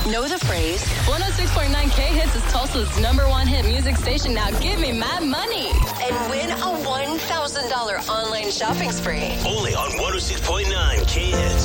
Know the phrase? 106.9 K-Hits is Tulsa's #1 hit music station. Now give me my money. And win a $1,000 online shopping spree. Only on 106.9 K-Hits.